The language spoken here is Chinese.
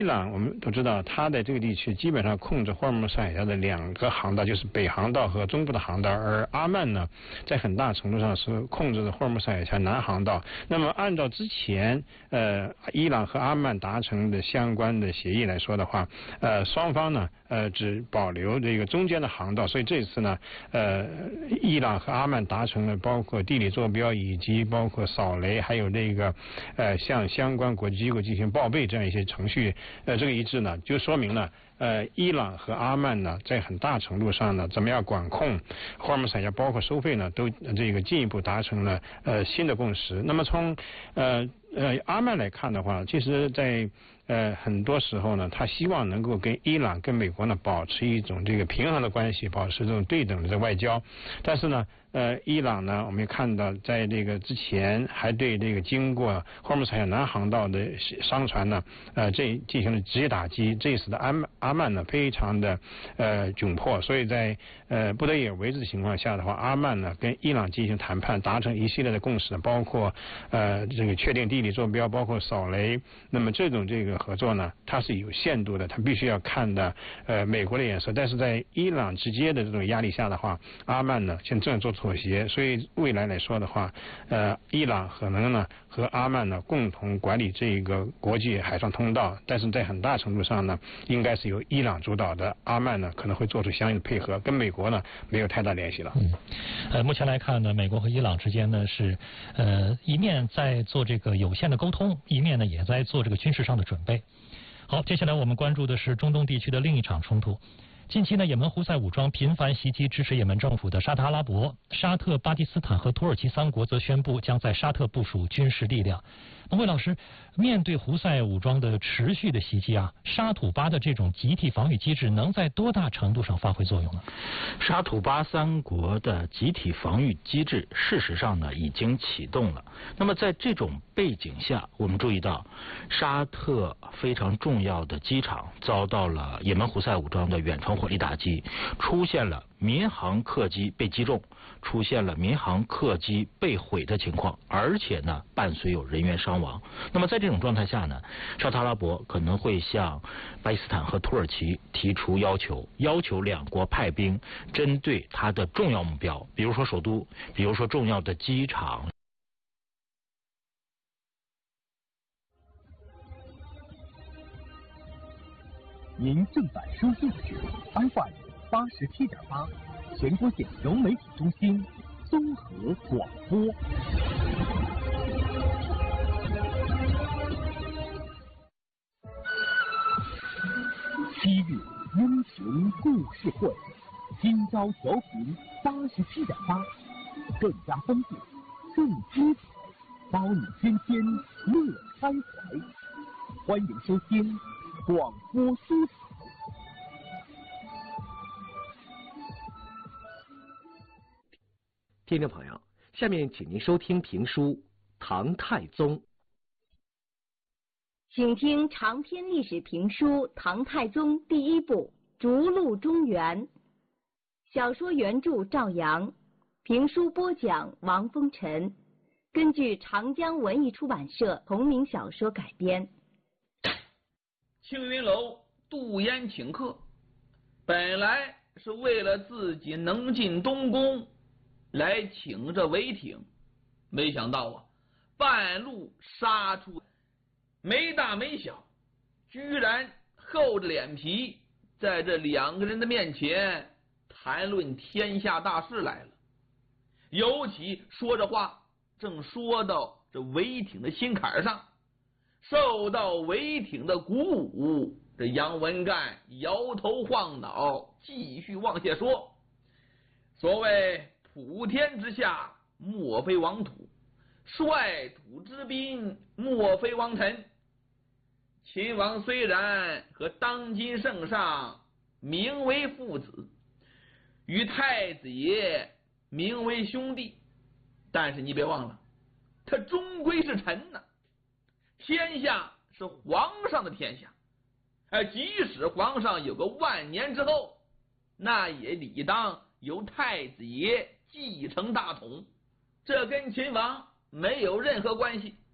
伊朗我们都知道，它在这个地区基本上控制霍尔木兹海峡的2个航道，就是北航道和中部的航道，而阿曼呢，在很大程度上是控制着霍尔木兹海峡南航道。那么按照之前伊朗和阿曼达成的相关的协议来说的话，双方呢只保留这个中间的航道，所以这次呢伊朗和阿曼达成了包括地理坐标以及包括扫雷，还有这个向相关国际机构进行报备这样一些程序。这个一致呢，就说明了伊朗和阿曼呢，在很大程度上呢，怎么样管控霍尔木兹海峡，包括收费呢，都这个进一步达成了新的共识。那么从阿曼来看的话，其实在很多时候呢，他希望能够跟伊朗、跟美国呢保持一种这个平衡的关系，保持这种对等的外交。但是呢，伊朗呢，我们也看到，在这个之前还对这个经过霍尔木兹海峡南航道的商船呢，这进行了直接打击。这使得阿曼呢非常的窘迫，所以在不得已而为之的情况下的话，阿曼呢跟伊朗进行谈判，达成一系列的共识，包括这个确定地理坐标，包括扫雷。那么这个合作呢，它是有限度的，它必须要看的美国的眼色。但是在伊朗直接的这种压力下的话，阿曼呢现在正在做妥协，所以未来来说的话，伊朗可能呢和阿曼呢共同管理这个国际海上通道，但是在很大程度上呢，应该是由伊朗主导的，阿曼呢可能会做出相应的配合，跟美国呢没有太大联系了。 目前来看呢，美国和伊朗之间呢是一面在做这个有限的沟通，一面呢也在做这个军事上的准备。好，接下来我们关注的是中东地区的另一场冲突。近期呢，也门胡塞武装频繁袭击支持也门政府的沙特阿拉伯、沙特、巴基斯坦和土耳其3国则宣布将在沙特部署军事力量。孟慧老师，面对胡塞武装的持续的袭击啊，沙土巴的这种集体防御机制能在多大程度上发挥作用呢？ 沙土巴3国的集体防御机制事实上呢已经启动了。那么在这种背景下，我们注意到沙特非常重要的机场遭到了也门胡塞武装的远程火力打击，出现了民航客机被击中，出现了民航客机被毁的情况，而且呢伴随有人员伤亡。那么在这种状态下呢，沙特阿拉伯可能会向巴基斯坦和土耳其提出要求2国派兵针对它的重要目标，比如说首都，比如说重要的机场。 您正在收听的是 FM87.8 全国简流媒体中心综合广播。7月英雄故事会，今朝调频87.8，更加丰富，更精彩，包你天天乐开怀。欢迎收听广播书彩。听众朋友，下面请您收听评书《唐太宗》。 请听长篇历史评书《唐太宗》第1部《逐鹿中原》，小说原著赵阳，评书播讲王风尘，根据长江文艺出版社同名小说改编。 青云楼杜淹请客，本来是为了自己能进东宫来请这韦挺，没想到啊，半路杀出，没大没小，居然厚着脸皮在这2个人的面前谈论天下大事来了。尤其说这话正说到这韦挺的心坎上，受到韦挺的鼓舞，这杨文干摇头晃脑，继续往下说。所谓普天之下莫非王土，率土之滨莫非王臣。秦王虽然和当今圣上名为父子，与太子爷名为兄弟，但是你别忘了，他终归是臣呐。天下是皇上的天下，即使皇上有个万年之后，那也理当由太子爷继承大统，这跟秦王没有任何关系。